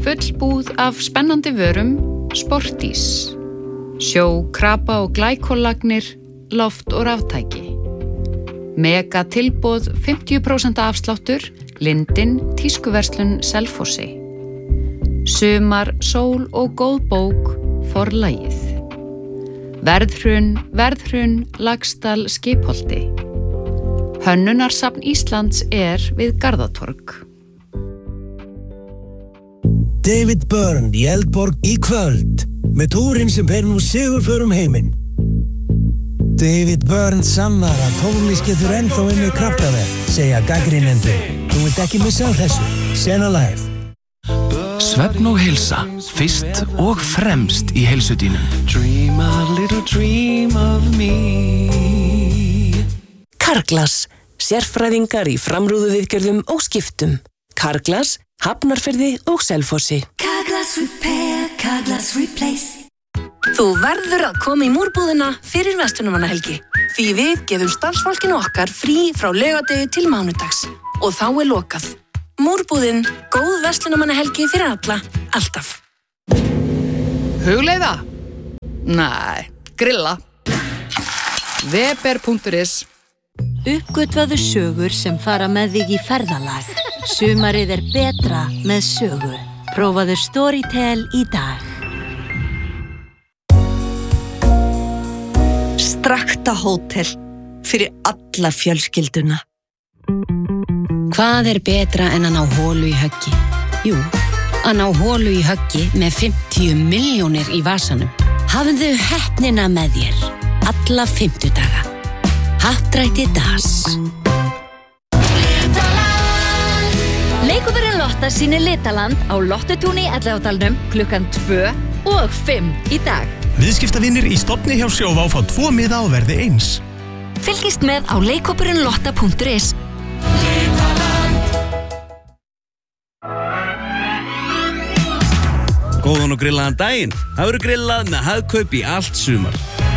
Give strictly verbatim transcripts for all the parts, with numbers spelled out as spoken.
full búð af spennandi vörum Sportís. Sjó, krapa og glækollagnir, loft og raftæki. Mega tilboð fimmtíu prósent afsláttur, Lindin, tískuverslun Selfossi. Sumar, sól og góð bók, Forlagið. Verðhrun, verðhrun, Laxdal, Skipholti. Hönnunarsafn Íslands er við Garðatorg. David Byrne í Eldborg í kvöld með túrin sem ber nú sigurför um heiminn. David Byrne sannar að tónlist getur ennþá unnið kraftaverk, segja gagnrýnendur. Þú vilt ekki missa á þessu. Sena Live. Svefn og heilsa, fyrst og fremst í heilsudínum. Dream a little dream of me. Carglass, sérfræðingar í framrúðuviðgerðum og skiptum. Carglass, Hafnarfirði og Selfossi. Carglass Repair, Carglass Replace. Þú verður að koma í múrbúðina fyrir verslunarmannahelgi. Því við gefum starfsfólkinu okkar frí frá laugardegi til mánudags. Og þá er lokað. Múrbúðin, góð verslunarmannahelgi fyrir alla, alltaf. Hugleiða? Næ, grilla. Weber punktur is. Uppgötvaðu sögur sem fara með þig í ferðalag. Sumarið er betra með sögu. Prófaðu Storytel í dag. Strakta hótel fyrir alla fjölskylduna. Hvað er betra en að ná holu í höggi? Jú, að ná holu í höggi með fimmtíu milljónir í vasanum. Hafðu heppnina með þér alla fimmtudaga. Happdrætti das. Leikúðurinn Lotta sýnir Litaland á Lottutúni í Elliðaárdalnum klukkan tvö og fimm í dag. Viðskiptavinir í stofni hjá Sjóvá fá tvo miða á verði eins. Fylgist með á leikúðurinn lotta punktur is. Góðan og grillaðan daginn. Það verður grillað með Hagkaup í allt sumar.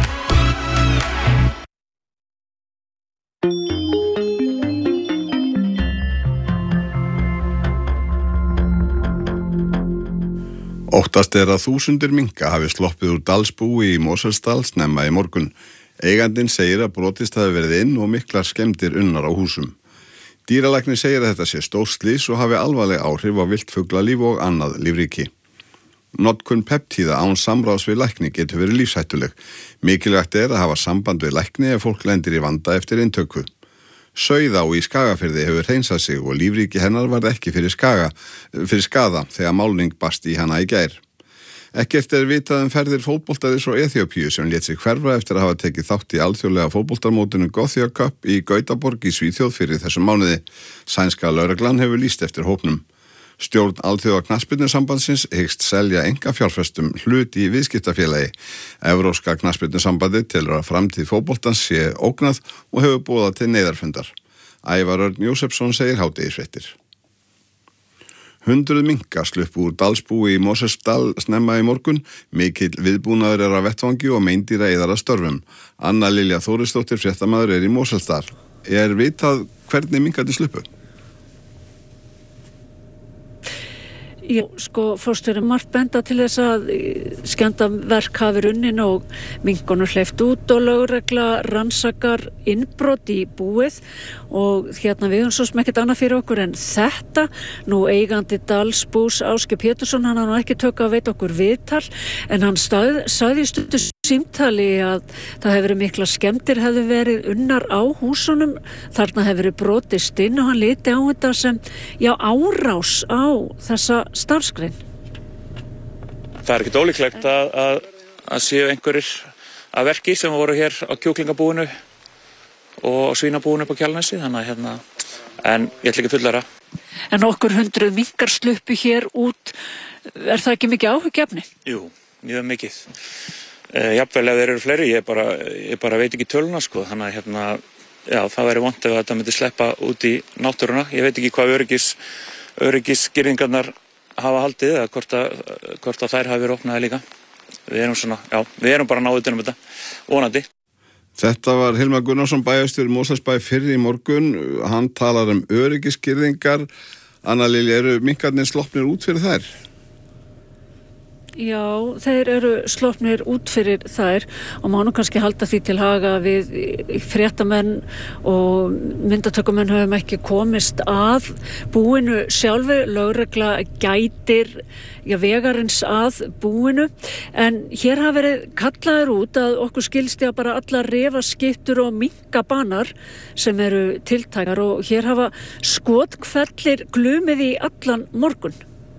Óttast er að þúsundir minka hafi sloppið úr dalsbúi í Mosfellsdal snemma í morgun. Eigandinn segir að brotist hafi verið inn og miklar skemmdir unnar á húsum. Dýralæknir segir að þetta sé stórslys og hafi alvarleg áhrif á villt fuglalíf og annað lífríki. Notkun peptíða án samráðs við lækni getur verið lífshættuleg. Mikilvægt er að hafa samband við lækni ef fólk lendir í vanda eftir inntöku. Sauðá í Skagafirði hefur hreinsað sig og lífríki hennar varð ekki fyrir, skaga, fyrir skada þegar málning barst í hana í gær. Ekkert er vitað um ferðir fótboltaðis frá Eþíópíu sem lét sig hverfa eftir að hafa tekið þátt í alþjóðlega fótboltamótinu Gothia Cup í Gautaborg í Svíþjóð fyrir þessum mánuði. Sænska lögreglan hefur lýst eftir hópnum. Stjórn alþjóða knattspyrnusambandsins hyggst selja einkafjárfestum hlut í viðskiptafélagi. Evrópska knattspyrnusambandið telur að framtíð fótboltans sé ógnað og hefur boðað til neyðarfundar. Ævar Örn Jósefsson segir hádegisfréttir. Hundruð minka sluppu úr dalsbúi í Mosfellsdal snemma í morgun. Mikill viðbúnaður er að vettvangi og meindýra yðar að störfum. Anna Lilja Þórisdóttir fréttamaður er í Mosfellsdal. Er vitað hvernig minkandi sluppu? Já, sko, fórstjóri margt benda til þess að skemmdarverk hafi runnin og minkunum hleypt út og lögregla rannsakar innbrot í búið og hérna við höfum svo sem ekkert annað fyrir okkur en þetta. Nú eigandi Dalsbús Ásgeir Pétursson, hann hafa ekki tök að veita okkur viðtal en hann stað, sagði í stundu símtali að það hefur verið mikla skemmdir hefur verið unnar á húsunum, þarna hefur verið brotist inn og hann liti á þetta sem já, árás á þessa starfsgrein. Það er ekkert ólíklegt að, að, að séu einhverjir að verki sem voru hér á kjúklingabúinu og svínabúinu upp á Kjalarnesi, þannig að hérna, en ég ætla ekki að fullara. En okkur hundruð minkar sluppu hér út, er það ekki mikið áhyggjefni? Jú, mjög mikið. E, jafnvel ef þeir eru fleiri, ég bara, ég bara veit ekki töluna sko, þannig að hérna, já, það væri vont ef þetta myndi sleppa út í náttúruna. Ég veit ekki hvað öryggis, öryggisgirðingarnar hafa haldið eða hvort að, hvort að þær hafi verið opnaði líka. Við erum svona, já, við erum bara náðið til um þetta, vonandi. Þetta var Hilmar Gunnarsson bæjarstjóri Mosfellsbæ fyrr í morgun. Hann talar um öryggisgirðingar. Anna Lilja, eru minkarnir sloppnir út fyrir þær? Já, þeir eru sloppnir út fyrir þær og má nú kannski halda því til haga við fréttamenn og myndatökumenn höfum ekki komist að búinu sjálfu, lögregla gætir já, vegarins að búinu en hér hafa verið kallaður út að okkur skilst ég að bara alla refaskittur og minkabanar sem eru tiltækar og hér hafa skotkvellir glumið í allan morgun.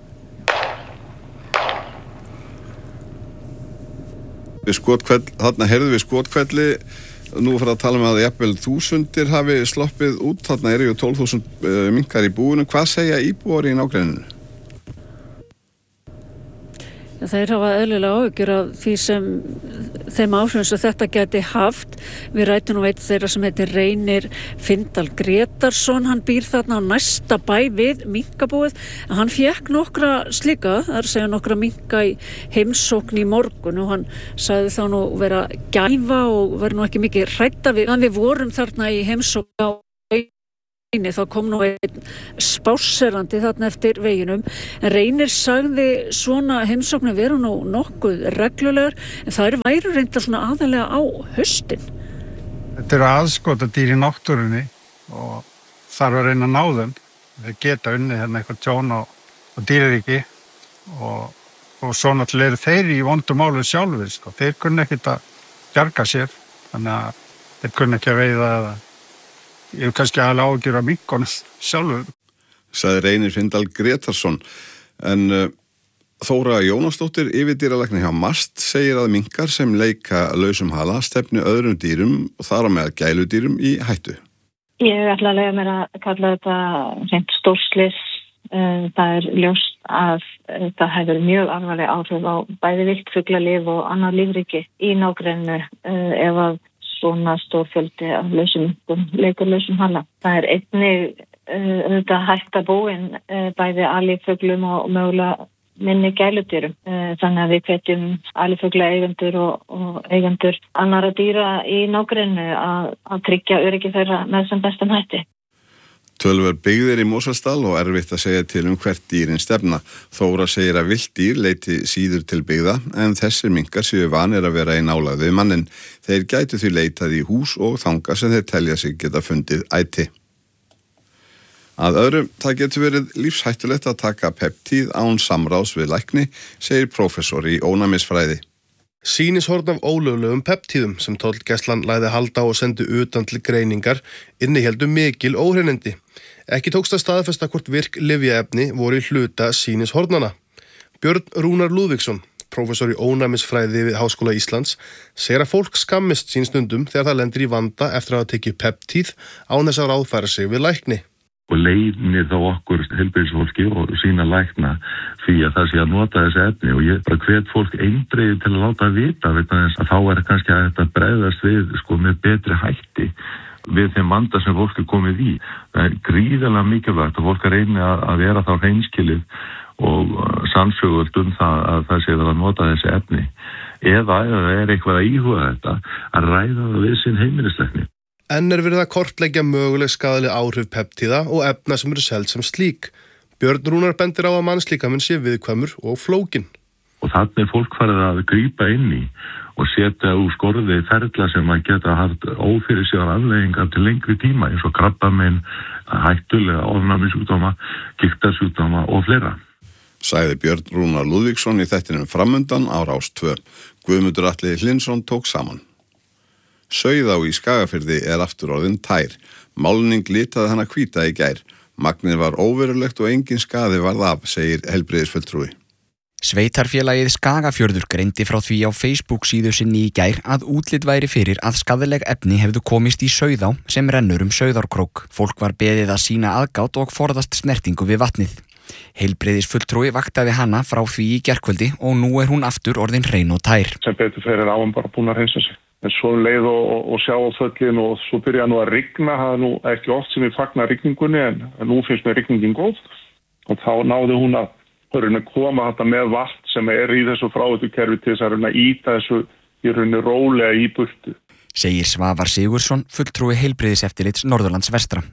Við skotkvell, þarna heyrðu við skotkvelli, nú fyrir að tala um að jafnvel þúsundir hafi sloppið út, þarna eru ju tólf þúsund uh, minkar í búinu. Hvað segja íbúar í nágrenninu? Já, þeir hafa eðlilega áhyggjur af því sem þeim áhrifum sem þetta geti haft. Við rætum nú veit þeirra sem heitir Reynir Findal Gretarsson, hann býr þarna á næsta bæ við minkabúið. Hann fékk nokkra slíka, það er að segja nokkra minka í heimsókn í morgun og hann sagði þá nú vera gæfa og verið nú ekki mikið hrædda við. Þannig við vorum þarna í heimsókn á þá kom nú einn spásserandi þarna eftir veginum en Reynir sagði svona heimsóknir veru nú nokkuð reglulegar en það eru væru reyndar svona aðalega á haustin. Þetta eru aðskotadýr í náttúrunni og þarf að reyna að ná þeim. Þeir geta unnið hérna eitthvað tjón og, og dýraríki og, og svo náttúrulega eru þeir í vondum málu sjálfur sko. Þeir kunna ekkert að bjarga sér þannig að þeir kunna ekki að veiða eða ég hef kannski aðlega ágjur af minkunum sjálfur. Sagði Reynir Findal Gretarsson. En uh, Þóra Jónasdóttir, yfirdýralæknir hjá MAST, segir að minkar sem leika lausum hala stefni öðrum dýrum og þar á meðal gæludýrum í hættu. Ég ætla að lega mér að kalla þetta reynt stórslis. Það er ljóst að það hefur mjög alvarleg áhrif á bæði viltfuglalíf og annað lífríki í nágrennu ef að svona stór fjöldi af lausum minkum, leikur lausum hala. Það er einnig uh, hætta búin uh, bæði aliföglum og, og mögulega minni gæludýrum. Uh, þannig að við hvetjum alifögla eigendur og, og eigendur annarra dýra í nágrennu að, að tryggja öryggi þeirra með sem bestum hætti. Tölver byggðir í Mosfellsdal og erfitt að segja til um hvert dýrin stefna. Þóra segir að villt dýr leiti síður til byggða en þessir minkar séu vanir að vera í nálægð við mannin. Þeir gætu því leitað í hús og þanga sem þeir telja sig geta fundið æti. Að öðrum, það getur verið lífshættulegt að taka peptíð án samráðs við lækni, segir prófessor í ónæmisfræði. Sýnishorn af ólöglegum peptíðum sem tollgæslan lagði halda og sendi utan til greiningar innihéldu mikil óhreinindi. Ekki tókst að staðfesta hvort virk lyfjaefni voru í hluta sýnishornana. Björn Rúnar Lúðvíksson, prófessor í ónæmisfræði við Háskóla Íslands, segir að fólk skammist sín stundum þegar það lendir í vanda eftir að hafa tekið peptíð án þess að ráðfæra sig við lækni. Og leiðni þá okkur heilbrigðisfólki og sína lækna því að það sé að nota þessi efni og ég bara hvet fólk eindregið til að láta vita vegna þess að þá er kannski að þetta bregðast við sko með betri hætti við þeim vanda sem fólk er komið í. Það er gríðarlega mikilvægt að fólk reyni að, að vera þá hreinskilið og sannsögult um það að það sé að nota þessi efni eða ef það er eitthvað að íhuga þetta að ræða það við sinn heimilislækni. Enn er verið að kortleggja möguleg skaðleg áhrif peptíða og efna sem eru seld sem slík. Björn Rúnar bendir á að mannslíkaminn sé viðkvæmur og flókin. Og þannig er fólk farið að grípa inn í og setja úr skorði ferla sem að geta haft ófyrirsjáðar afleiðingar til lengri tíma eins og krabbamein, hættulega ofnæmisjúkdóma, gigtarsjúkdóma og fleira. Sagði Björn Rúnar Lúðvíksson í þættinum Framundan á Rás tvö. Guðmundur Atli Hlinsson tók saman. Sauðá í Skagafirði er aftur orðin tær. Málning litaði hana hvíta í gær. Magnið var óverulegt og engin skaði varð af, segir heilbrigðisfulltrúi. Sveitarfélagið Skagafjörður greindi frá því á Facebook síðu sinni í gær að útlit væri fyrir að skaðleg efni hefðu komist í Sauðá sem rennur um Sauðárkrók. Fólk var beðið að sýna aðgát og forðast snertingu við vatnið. Heilbrigðisfulltrúi vaktaði hana frá því í gærkvöldi og nú er hún aftur orðin hrein og tær. Sem betur fyrir áum bara búin að hreinsa sig. En svo leið og, og, og sjá á föllin og svo byrja nú að rigna, það er nú ekki oft sem við fagnar rigningunni en nú finnst mér rigningin góð og þá náði hún að höruna koma þetta með vatn sem er í þessu fráveitukerfi til þess að reyna íta þessu í rauninni rólega í burtu. Segir Svavar Sigurðsson, fulltrúi heilbrigðiseftirlits Norðurlands vestra.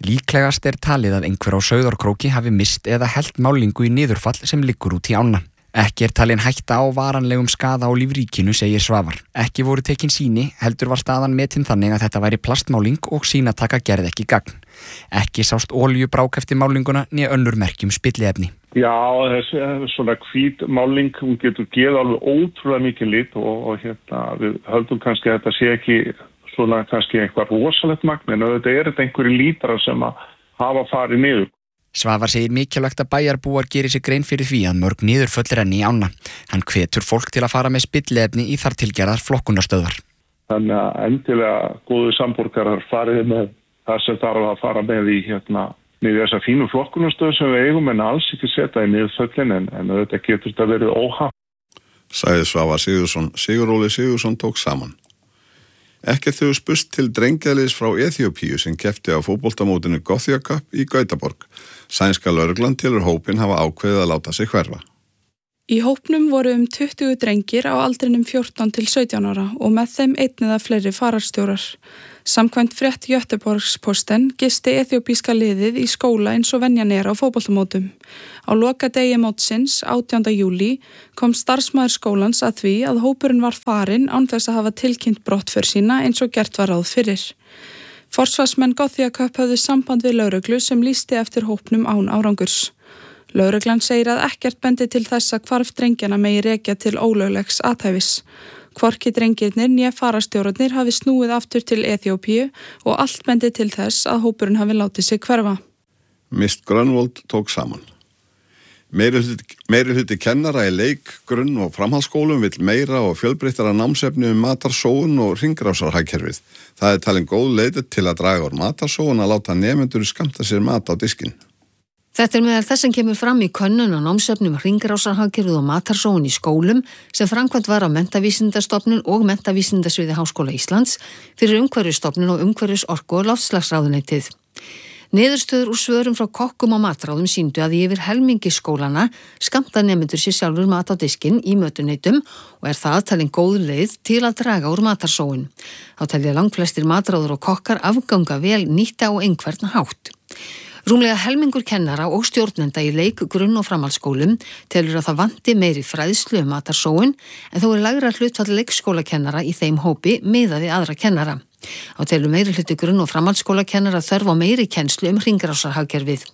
Líklegast er talið að einhver á Sauðárkróki hafi mist eða hellt málingu í niðurfall sem liggur út í ána. Ekki er talin hætta á varanlegum skaða á lífríkinu, segir Svavar. Ekki voru tekin sýni, heldur var staðan metin þannig að þetta væri plastmáling og sýnataka gerði ekki gagn. Ekki sást olíubrák eftir málinguna né önnur merkjum spilliefni. Já, þessi svona hvít máling, hún getur geð alveg ótrúlega mikið lit og, og hérna, við höldum kannski að þetta sé ekki svona kannski eitthvað rosalegt magn, en þetta er þetta einhverju lítrar sem að hafa farið niður. Svavar segir mikilvægt að bæjarbúar gerir sig grein fyrir því að mörg niðurföll renni í ána. Hann hvetur fólk til að fara með spilliefni í þar tilgerðar flokkunarstöðvar. Þannig að endilega góðu samborgarar farið með það sem þarf að fara með í hérna með þessa fínu flokkunarstöð sem við eigum en alls ekki setja í niðurföllin en, en þetta getur þetta verið óhapp. Sagði Svavar Sigurðsson. Siguróli Sigurðsson tók saman. Ekkert hefur spurst til drengjaðliðs frá Eþíópíu sem keppti á fótboltamótinu Gothia Cup í Gautaborg. Sænska lögreglan telur hópinn hafa ákveðið að láta sig hverfa. Í hópnum voru um tuttugu drengir á aldrinum fjórtán til sautján ára og með þeim einn eða fleiri fararstjórar. Samkvæmt frétt Göteborgsposten gisti eþíópíska liðið í skóla eins og venjan er á fótboltamótum. Á lokadegi mótsins, átjánda júlí, kom starfsmaður skólans að því að hópurinn var farinn án þess að hafa tilkynnt brottför sína eins og gert var ráð fyrir. Forsvarsmenn Gothia Cup höfðu samband við lögreglu sem lýsti eftir hópnum án árangurs. Lögreglan segir að ekkert bendi til þess að hvarf drengjana megi rekja til ólöglegs athæfis. Hvorki drengirnir né fararstjórarnir hafi snúið aftur til Eþíópíu og allt bendi til þess að hópurinn hafi látið sig hverfa. Mist Grönvold tók saman. Meiri hluti, meiri hluti kennara í leik, grunn- og framhaldsskólum vill meira og fjölbreyttara námsefni um matarsóun og hringrásarhagkerfið. Það er talin góð leið til að draga úr matarsóun að láta nemendur skammta sér mat á diskinn. Þetta er meðal þess sem kemur fram í könnun á námsefnum hringrásarhagkerfið og matarsóun í skólum sem framkvæmt var á Menntavísindastofnun og Menntavísindasviði Háskóla Íslands fyrir Umhverfisstofnun og Umhverfis-, orku- og loftslagsráðuneytið. Niðurstöður úr svörum frá kokkum og matráðum sýndu að yfir helmingi skólana skammta nemendur sér sjálfur mat á diskinn í mötuneytum og er það talin góð leið til að draga úr matarsóun. Þá telja langflestir matráður og kokkar afganga vel nýtta og einhvern hátt. Rúmlega helmingur kennara og stjórnenda í leik, grunn- og framhaldsskólum telur að það vanti meiri fræðslu um matarsóun en þó er lægra hlutfall leikskólakennara í þeim hópi miðað við aðra kennara. Á telur meiri hluti grunn- og framhaldsskólakennara þörf á meiri kennslu um hringrásarhagkerfið.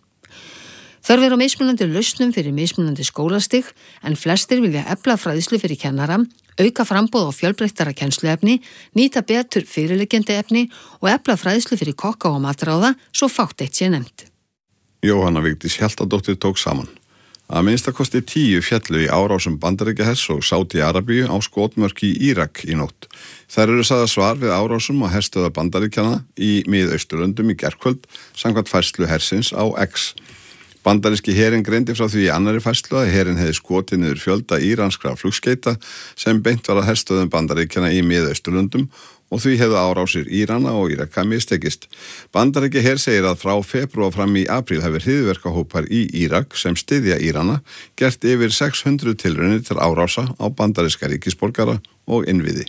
Þörf er á mismunandi lausnum fyrir mismunandi skólastig en flestir vilja efla fræðslu fyrir kennara, auka framboð á fjölbreyttara kennsluefni, nýta betur fyrirliggjandi efni og efla fræðslu fyrir kokka og matráða svo fátt eitt sé nefnt. Jóhanna Vigdís Hjaltadóttir tók saman. Að minnstakosti tíu fjallu í árásum Bandaríkjahers og Sádi-Arabíu á skotmörk í Írak í nótt. Þær eru sagða svar við árásum á herstöða Bandaríkjana í Mið-Austurlöndum í gærkvöld samkvæmt færslu hersins á X. Bandaríski herinn greindi frá því í annarri færslu að herinn hefði skotið niður fjölda íranskra flugskeita sem beint var að herstöðum Bandaríkjana í Mið-Austurlöndum og því hefðu árásir Írana og Íraka mistekist. Bandaríki her segir að frá febrúar fram í apríl hefur hryðjuverkahópar í Írak sem styðja Írana gert yfir sex hundruð tilraunir til árása á bandaríska ríkisborgara og innviði.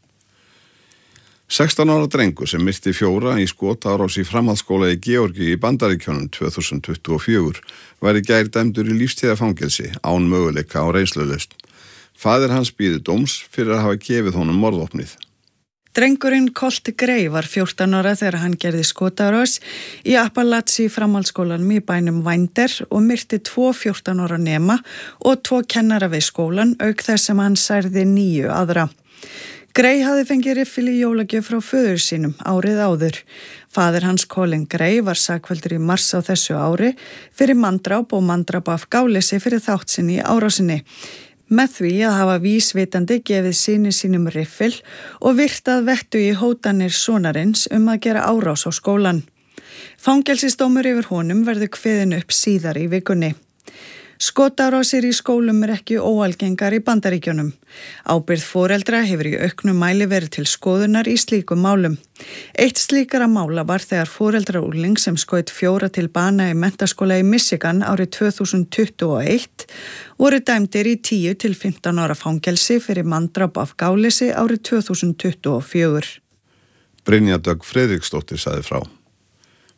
sextán ára drengur sem myrti fjóra í skotárás í framhaldsskóla í Georgíu í Bandaríkjunum tvö þúsund tuttugu og fjögur var í gær dæmdur í lífstíðarfangelsi án möguleika á reynslulausn. Faðir hans bíður dóms fyrir að hafa gefið honum morðvopnið. Drengurinn Colt Gray var fjórtán ára þegar hann gerði skotárás í Appalachia framhaldsskólanum í bænum Winder og myrti tvo fjórtán ára nema og tvo kennara við skólan auk þess sem hann særði níu aðra. Gray hafði fengið riffil í jólagjöf frá föður sínum árið áður. Faðir hans Colin Gray var sakfelldur í mars á þessu ári fyrir manndráp og manndráp af gáleysi fyrir þátt sinni í árásinni. Með því að hafa vísvitandi gefið syni sínum riffil og virtað vettu í hótanir sonarins um að gera árás á skólan. Fangelsisdómur yfir honum verður kveðin upp síðar í vikunni. Skotárásir í skólum er ekki óalgengar í Bandaríkjunum. Ábyrgð foreldra hefur í auknum mæli verið til skoðunar í slíkum málum. Eitt slíkara mála var þegar foreldra úrling sem skaut fjóra til bana í menntaskóla í Michigan árið tvö þúsund tuttugu og eitt voru dæmdir í tíu til fimmtán ára fangelsi fyrir manndráp af gáleysi árið tvö þúsund tuttugu og fjögur. Brynja Dögg Friðriksdóttir sagði frá.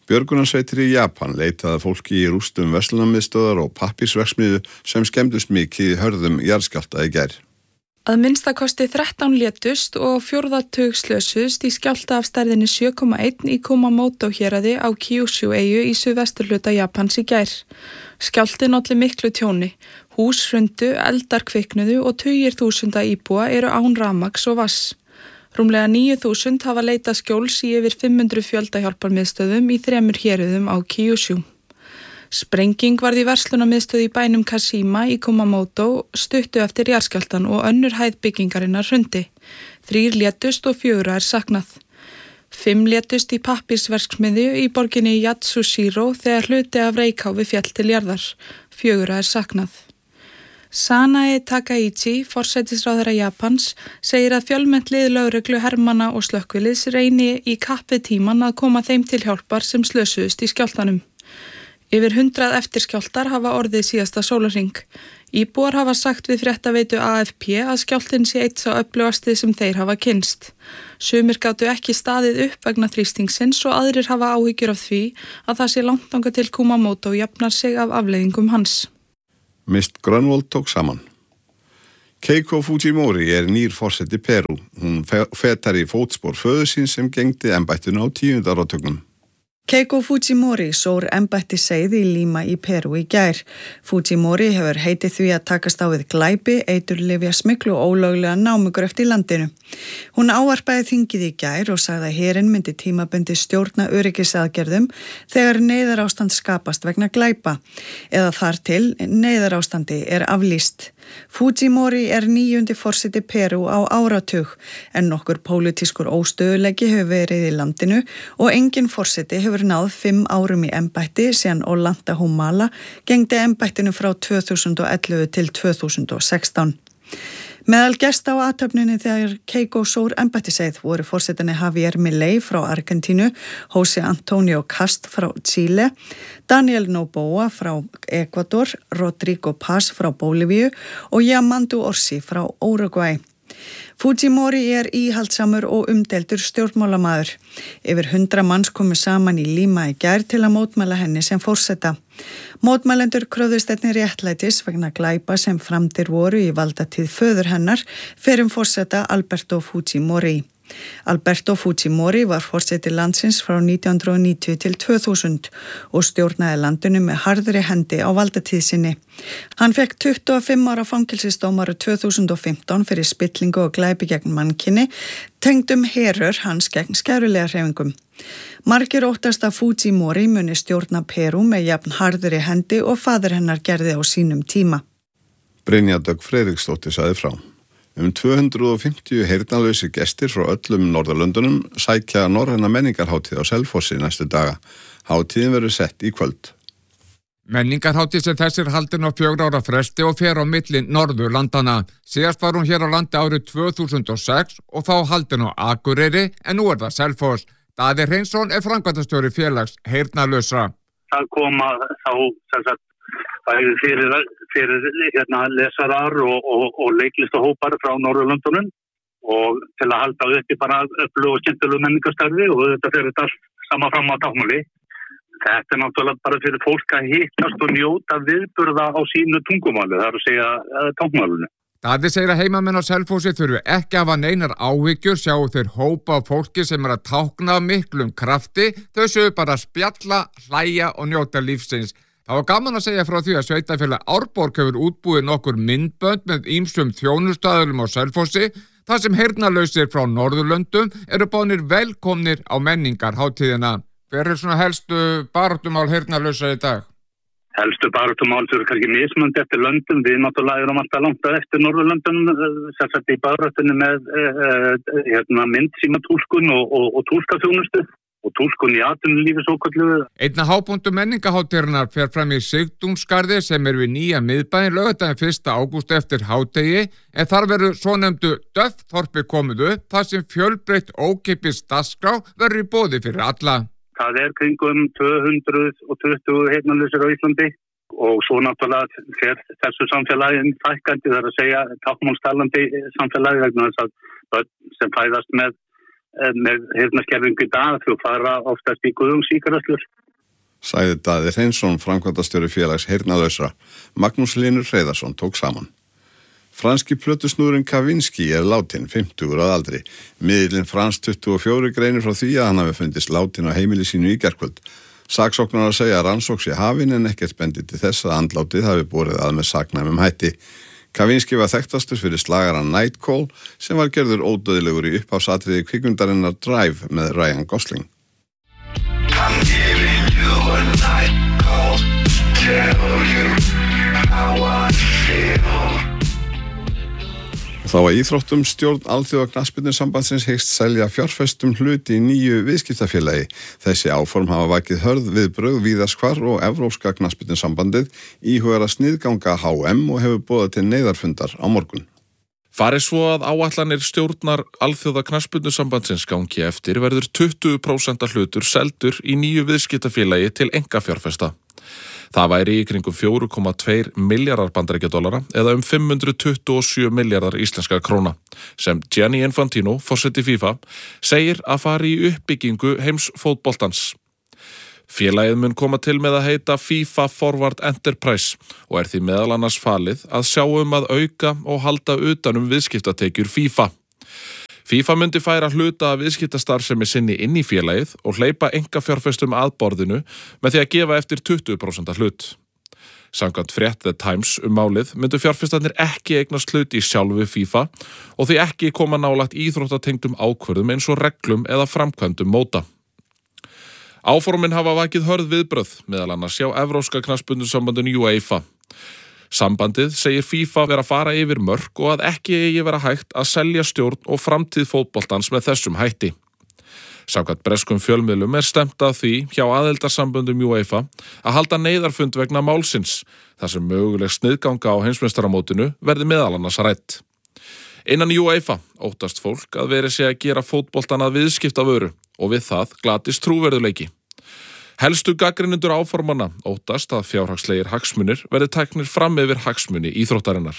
Björgunarsveitir í Japan leitaði fólki í rústum verslunarmiðstöðvar og pappírsverksmiðju sem skemmdust mikið í hörðum jarðskjálfta í gær. Að minnstakosti þrettán létust og fjórðatug slösuðust í skjálfta af stærðinni sjö komma eitt í Kumamoto héraði á Kyushu-eyju í suðvesturhluta Japans í gær. Skjálftinn olli miklu tjóni. Hús hrundu, eldar kviknuðu og tugir þúsunda íbúa eru án rafmagns og vatns. Rúmlega níu þúsund hafa leitað skjóls í yfir fimm hundruð fjöldahjálparmiðstöðum í þremur héruðum á Kyushu. Sprenging varð í verslunarmiðstöð í bænum Kashima í Kumamoto stuttu eftir jarðskjálftann og önnur hæð byggingarinnar hrundi. Þrír létust og fjögurra er saknað. Fimm létust í pappírsverksmiðju í borginni Yatsushiro þegar hluti af reykháfi féll til jarðar. Fjögurra er saknað. Sanae Takaichi, forsætisráðherra Japans, segir að fjölmennt lið lögreglu hermanna og slökkviliðs reyni í kapp við tíman að koma þeim til hjálpar sem slösuðust í skjálftanum. Yfir hundrað eftirskjálftar hafa orðið síðasta sólarhring. Íbúar hafa sagt við fréttaveitu A F P að skjálftinn sé eitt sá öflugasti sem þeir hafa kynnst. Sumir gátu ekki staðið upp vegna þrýstingsins og aðrir hafa áhyggjur af því að það sé langt þangað til Kumamoto jafnar sig af afleiðingum hans. Mist Grönvold tók saman. Keiko Fujimori er nýr forseti Perú. Hún fetar í fótspor föður síns sem gegndi embættinu á tíunda áratugnum. Keiko Fujimori sór embætti seið í Lima í Perú í gær. Fujimori hefur heitið því að takast á við glæpi, eiturlyfja smygl og ólöglega námugröft í landinu. Hún ávarpaði þingið í gær og sagði að herinn myndi tímabundi stjórna öryggisaðgerðum þegar neyðarástand skapast vegna glæpa, eða þar til neyðarástandi er aflýst. Fujimori er níundi forseti Perú á áratug, en nokkur pólitískur óstöðuleiki hefur verið í landinu og engin forseti hefur náð fimm árum í embætti síðan Ollanta Humala gegndi embættinu frá tvö þúsund og ellefu til tvö þúsund og sextán. Meðal gesta á athöfninni þegar Keiko sór embættiseið voru forsetani Javier Milei frá Argentínu, José Antonio Cast frá Chile, Daniel Noboa frá Ekvador, Rodrigo Paz frá Bólivíu og Yamandu Orsi frá Úrúgvæ. Fujimori er íhaldsamur og umdeildur stjórnmálamaður. Yfir hundra manns komu saman í Lima í gær til að mótmæla henni sem forseta. Mótmælendur kröfðust einnig réttlætis vegna glæpa sem framdir voru í valdatíð föður hennar fyrrum forseta Alberto Fujimori. Alberto Fujimori var forseti landsins frá nítján hundruð níutíu til tvö þúsund og stjórnaði landinu með harðri hendi á valdatíð sinni. Hann fekk tuttugu og fimm ára fangelsisdóm árið tvö þúsund og fimmtán fyrir spillingu og glæpi gegn mannkyni, tengdum herör hans gegn skærulega hreyfingum. Margir óttast að Fujimori muni stjórna Perú með jafn harðri hendi og faðir hennar gerði á sínum tíma. Brynja Dögg Friðriksdóttir sagði frá. Um tvö hundruð og fimmtíu heyrnarlausir gestir frá öllum Norðurlöndunum sækja norræna menningarhátíð á Selfossi næstu daga. Hátíðin verður sett í kvöld. Menningarhátíð sem þess er haldin á fjögurra ára fresti og fer á milli Norðurlandana. Síðast var hún hér á landi árið tvö þúsund og sex og þá haldin á Akureyri en nú er það Selfoss. Daði Hreinsson er framkvæmdastjóri félags heyrnarlausra. Það koma þá sem sagt bæði fyrir, fyrir hérna, lesarar og, og, og leiklistahópar frá Norðurlöndunum og til að halda uppi bara öflug og skemmtilegu menningarstarfi og þetta fyrir þetta allt sama fram á tákmáli. Þetta er náttúrulega bara fyrir fólk að hittast og njóta viðburða á sínu tungumáli, það er að segja tákmálinu. Daði segir að heimamenn á Selfossi þurfi ekki að hafa neinar áhyggjur, sjáu þeir hópa á fólki sem er að tákna miklum krafti, þau séu bara að spjalla, hlæja og njóta lífsins. Það var gaman að segja frá því að sveitafélag Árborg hefur útbúið nokkur myndbönd með ýmsum þjónustaðulum á Selfossi, þar sem heyrnarlausir frá Norðurlöndum eru boðnir velkomnir á menningarhátíðina. Hver er svona helstu baráttumál heyrnarlausa í dag? Helstu baráttumál eru kannski mismunandi eftir löndum. Við náttúrulega erum alltaf langt eftir Norðurlöndum, sérstaklega í baráttunni með eh, hérna, myndsímatúlkun og, og, og túlkaþjónustu. Og túlkun í atvinnulífi svokölluðu. Einna hápunktur menningarhátíðarinnar fer fram í Sigtúnsgarði sem er við nýja miðbæinn laugardaginn fyrsta ágúst eftir hádegi, en þar verður svonefndu Döffþorpi komið upp þar sem fjölbreytt ókeypis dagskrá verður í boði fyrir alla. Það er kringum tvö hundruð tuttugu heyrnarlausir á Íslandi og svo náttúrulega fer þessu samfélagi fækkandi, það er að segja táknmálstalandi samfélagi vegna þess að börn sem fæðast með með heyrnarskerðingu í dag þú fara oftast í guðungsíkarastlur. Sagði Daði Hreinsson, framkvæmdastjóri félags heyrnarlausra. Magnús Hlynur Hreiðarsson tók saman. Franski plötusnúðurinn Kavinsky er látin, fimmtugur að aldri. Miðillinn Frans tuttugu og fjórir greinir frá því að hann hafi fundist látin á heimili sínu í gærkvöld. Saksóknarar segja að rannsókn sé hafin en ekkert bendi til þess að andlátið hafi borið að með saknæmum hætti. Kavinsky var þekktastur fyrir slagaran Night Call sem var gerður ódöðilegur í upphafsatriði kvikmyndarinnar Drive með Ryan Gosling. I'm giving you a night call, tell you how I feel. Þá að íþróttum stjórn Alþjóða knattspyrnusambandsins hyggst selja fjárfestum hluti í nýju viðskiptafélagi. Þessi áform hafa vakið hörð viðbrögð víðast hvar og Evrópska knattspyrnusambandið íhugar að sniðganga H M og hefur boðað til neyðarfundar á morgun. Fari svo að áætlanir stjórnar Alþjóða knattspyrnusambandsins gangi eftir verður tuttugu prósent hlutur seldur í nýju viðskiptafélagi til einkafjárfesta. Það væri í kringum fjóra komma tveir milljarðar bandaríkjadollara eða um fimm hundruð tuttugu og sjö milljarðar íslenskar króna sem Gianni Infantino, forseti FIFA, segir að fari í uppbyggingu heims fótboltans. Félagið mun koma til með að heita FIFA Forward Enterprise og er því meðal annars falið að sjá um að auka og halda utan um viðskiptatekjur FIFA. FIFA myndi færa hluta af viðskiptastarfsemi sinni inn í félagið og hleypa einkafjárfestum að borðinu með því að gefa eftir tuttugu prósent hlut. Samkvæmt frétt The Times um málið myndu fjárfestarnir ekki eignast hlut í sjálfu FIFA og því ekki koma nálægt íþróttatengdum ákvörðum eins og reglum eða framkvæmdum móta. Áformin hafa vakið hörð viðbrögð, meðal annars hjá Evrópska knattspyrnusambandinu UEFA. Sambandið segir FIFA vera að fara yfir mörk og að ekki eigi vera hægt að selja stjórn og framtíð fótboltans með þessum hætti. Samkvæmt breskum fjölmiðlum er stemt að því hjá aðildarsamböndum UEFA að halda neyðarfund vegna málsins, þar sem möguleg sniðganga á heimsmeistaramótinu verði meðal annars rædd. Innan UEFA óttast fólk að veri sé að gera fótboltan að viðskiptavöru og við það glatist trúverðuleiki. Helstu gagnrýnendur áformanna óttast að fjárhagslegir hagsmunir verði teknir fram yfir hagsmuni íþróttarinnar.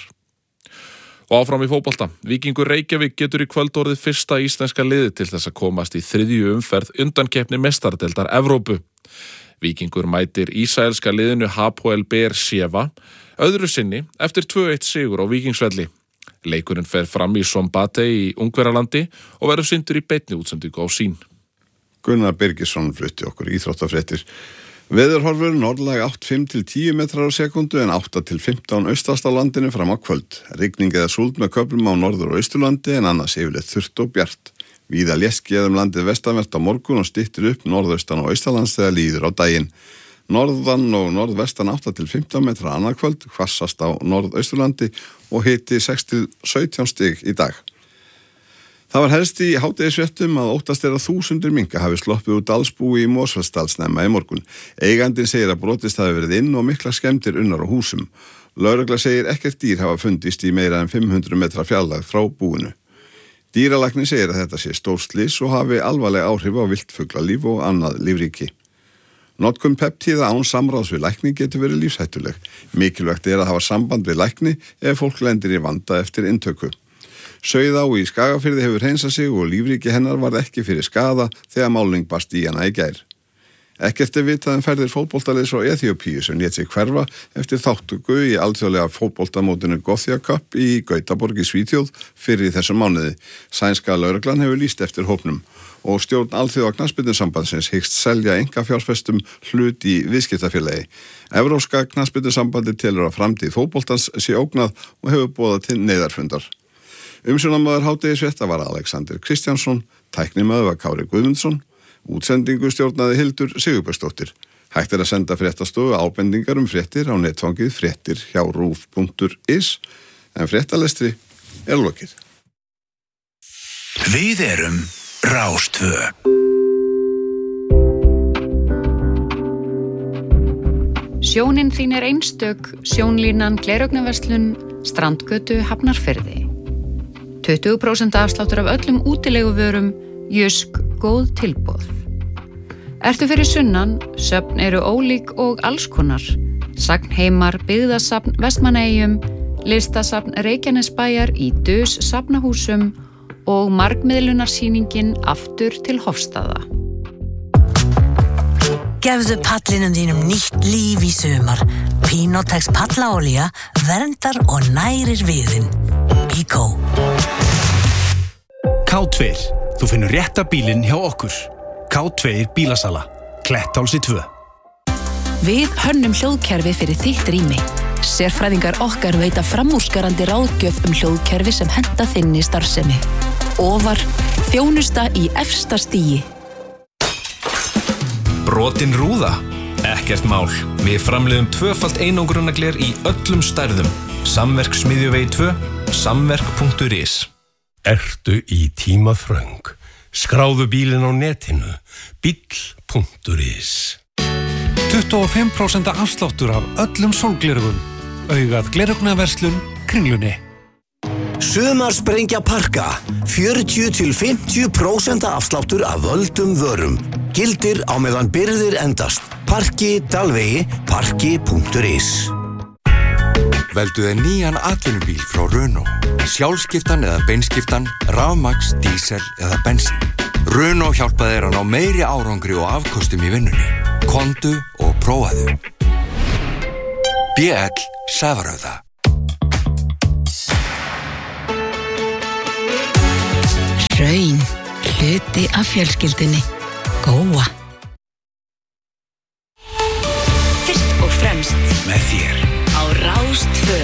Og áfram í fótbolta. Víkingur Reykjavík getur í kvöld orðið fyrsta íslenska liði til þess að komast í þriðju umferð undankeppni meistaradeildar Evrópu. Víkingur mætir ísraelska liðinu Hapoel Beer-Sheva öðru sinni eftir tvö eitt sigur á Víkingsvelli. Leikurinn fer fram í Sombate í Ungverjalandi og verður sýndur í beinni útsendingu á Sýn. Gunnar Birgisson flutti okkur íþróttafréttir. Veðurhorfur norðlæg átta komma fimm til tíu metrar á sekundu en átta til fimmtán austast á landinu fram á kvöld. Rigning eða súld með köflum á norður- og austurlandi en annars yfirleitt þurrt og bjart. Víða léttskýjað um landið vestanvert á morgun og styttir upp norðaustan og austalands þegar líður á daginn. Norðan og norðvestan átta til fimmtán metrar annað kvöld, hvassast á norðausturlandi og hiti sex til sautján stig í dag. Það var helst í hádegisfréttum að óttast er að þúsundir minka hafi sloppið úr dalsbúi í Mosfellsdal snemma í morgun. Eigandinn segir að brotist hafi verið inn og mikla skemmdir unnar á húsum. Lögregla segir ekkert dýr hafa fundist í meira en fimm hundruð metra fjarlægð frá búinu. Dýralæknir segir að þetta sé stórslys og hafi alvarleg áhrif á viltfuglalíf og annað lífríki. Notkun peptíða án samráðs við lækni getur verið lífshættuleg. Mikilvægt er að hafa samband við lækni ef fólk lendir í vanda eftir inntöku. Sauðá í Skagafirði hefur hreinsað sig og lífríki hennar varð ekki fyrir skaða þegar málning barst í hana í gær. Ekkert er vitað um ferðir fótboltaliðs frá Eþíópíu sem lét sig hverfa eftir þátttöku í alþjóðlega fótboltamótinu Gothia Cup í Gautaborg í Svíþjóð fyrir þessum mánuði. Sænska lögreglan hefur lýst eftir hópnum og stjórn Alþjóða knattspyrnusambandsins hyggst selja einkafjárfestum hlut í viðskiptafélagi. Evrópska knattspyrnusambandið telur að framtíð fótboltans sé ógnað og hefur boðað til neyðarfundar. Umsjónarmaður hádegisfrétta var Alexander Kristjánsson, tæknimaður var Kári Guðmundsson, útsendingu stjórnaði Hildur Sigurbjörnsdóttir. Hægt er að senda fréttastofu ábendingar um fréttir á netfangið fréttir hjá rúf punktur is en fréttalestri er lokið. Við erum Rástvö. Sjónin þín er einstök, sjónlínan Gleraugnverslun, Strandgötu, Hafnarfirði. tuttugu prósent afsláttur af öllum útileguvörum, Jysk, góð tilboð. Ertu fyrir sunnan, söfn eru ólík og allskonar. Sagnheimar, byggðasafn Vestmannaeyjum, listasafn Reykjanesbæjar í Dus safnahúsum og margmiðlunarsýningin Aftur til Hofstaða. Gefðu pallinum þínum nýtt líf í sumar. Pinotex pallaolía verndar og nærir viðinn. Eco. K tvö. Þú finnur rétta bílinn hjá okkur. K tvö bílasala. Kletthálsi tvö. Við hönnum hljóðkerfi fyrir þitt rými. Sérfræðingar okkar veita framúrskarandi ráðgjöf um hljóðkerfi sem henta þinni starfsemi. Ofar, þjónusta í efsta stigi. Brotin rúða? Ekkert mál. Við framleiðum tvöfalt einangrunargler í öllum stærðum. Samverk Smiðjuvegi tvö, samverk punktur is. Ertu í tímaþröng? Skráðu bílinn á netinu. bíll punktur is. tuttugu og fimm prósent afsláttur af öllum sólglerugum. Augað glerugnaverslun Kringlunni. Sumarsprengja Parka. fjörutíu til fimmtíu prósent afsláttur af völdum vörum. Gildir á meðan birgðir endast. Parki Dalvegi, parki punktur is. Veldu þér nýjan atvinnubíl frá Renault. Sjálfskiptan eða beinskiptan, rafmagns, dísel eða bensín. Renault hjálpa þér að ná meiri árangri og afkostum í vinnunni. Komdu og prófaðu. B L Sævarauða. Hraun, hluti af fjölskyldunni. Góa. Fyrst og fremst með þér á Rás tvö.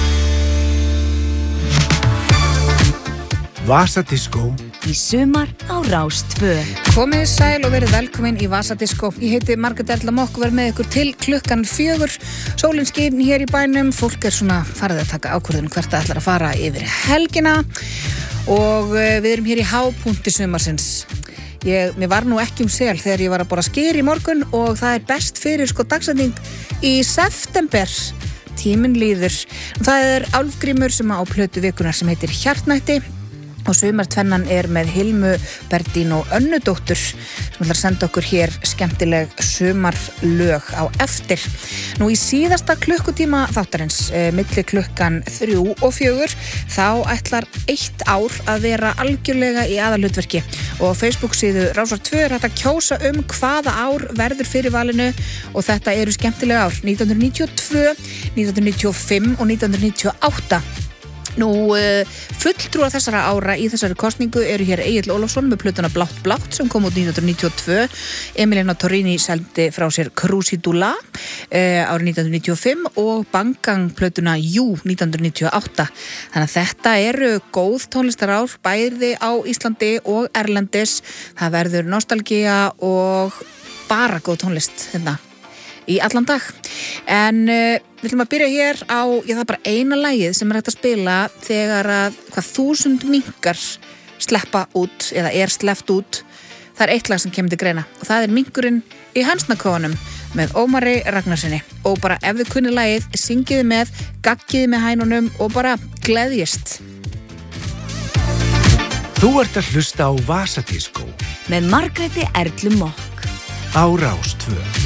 Vasadiskó í sumar á Rás tvö. Komið sæl og verið velkomin í Vasadiskó. Ég heiti Margrét Erla Mokk og verð með ykkur til klukkan fjögur. Sólin skín hér í bænum, fólk er svona farið að taka ákvörðun hvert það ætlar að fara yfir helgina og við erum hér í hápunkti sumarsins. Ég, mér var nú ekki um sel þegar ég var að borða skyr í morgun og það er best fyrir sko dagsending í september. Tíminn líður. Það er Álfgrímur sem á plötu vikunar sem heitir Hjartnætti og sumartvennan er með Hilmu Berdín og Önnudóttur sem ætlar að senda okkur hér skemmtileg sumarlög á eftir. Nú í síðasta klukkutíma þáttarins, e, milli klukkan þrjú og fjögur, þá ætlar eitt ár að vera algjörlega í aðalhlutverki og á Facebook síðu Rásar tvö er hægt að kjósa um hvaða ár verður fyrir valinu og þetta eru skemmtilega ár nítján hundruð níutíu og tvö, nítján hundruð níutíu og fimm og nítján hundruð níutíu og átta. Nú, fulltrúar þessara ára í þessari kosningu eru hér Egill Ólafsson með plötuna Blátt Blátt sem kom út nítján hundruð níutíu og tvö. Emiliana Torrini seldi frá sér Crucidula eh, árið nítján hundruð níutíu og fimm og Bangang plötuna Jú nítján hundruð níutíu og átta. Þannig að þetta eru góð tónlistarár bæði á Íslandi og erlendis. Það verður nostalgía og bara góð tónlist hérna í allan dag. En uh, við ætlum að byrja hér á, já það er bara eina lagið sem er hægt að spila þegar að hvað þúsund minkar sleppa út eða er sleppt út. Það er eitt lag sem kemur til greina og það er minkurinn í Hansnakóanum með Ómari Ragnarssoni. Og bara ef þið kunnið lagið, syngiði með, gaggiði með hænunum og bara gleðjist. Þú ert að hlusta á Vasadiskó með Margréti Erlu Mokk á Rás tvö.